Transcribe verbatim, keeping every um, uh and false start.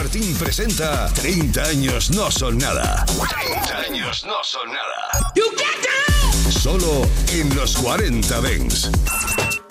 Martín presenta treinta años no son nada. treinta años no son nada. Solo en los cuarenta Dance.